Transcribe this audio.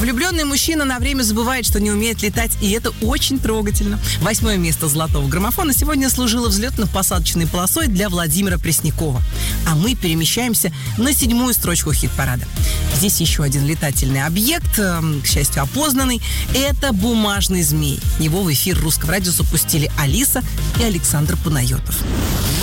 Влюбленный мужчина на время забывает, что не умеет летать, и это очень трогательно. 8 место золотого граммофона сегодня служило взлетно-посадочной полосой для Владимира Преснякова. А мы перемещаемся на 7-ю строчку хит-парада. Здесь еще один летательный объект, к счастью, опознанный. Это «Бумажный змей». Его в эфир Русского радио запустили Алиса и Александр Панайотов.